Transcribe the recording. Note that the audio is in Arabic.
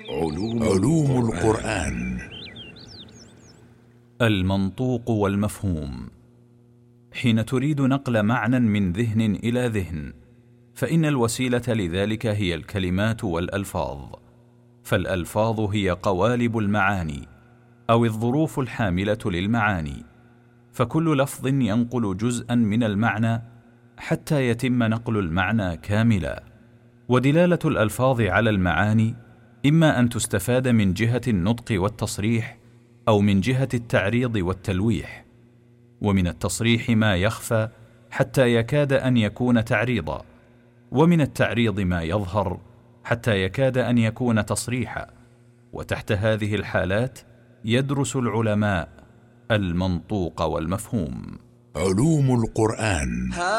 علوم القرآن. المنطوق والمفهوم. حين تريد نقل معنى من ذهن إلى ذهن، فإن الوسيلة لذلك هي الكلمات والألفاظ، فالألفاظ هي قوالب المعاني أو الظروف الحاملة للمعاني، فكل لفظ ينقل جزءا من المعنى حتى يتم نقل المعنى كاملا. ودلالة الألفاظ على المعاني إما أن تستفاد من جهة النطق والتصريح أو من جهة التعريض والتلويح، ومن التصريح ما يخفى حتى يكاد أن يكون تعريضا، ومن التعريض ما يظهر حتى يكاد أن يكون تصريحا. وتحت هذه الحالات يدرس العلماء المنطوق والمفهوم. علوم القرآن.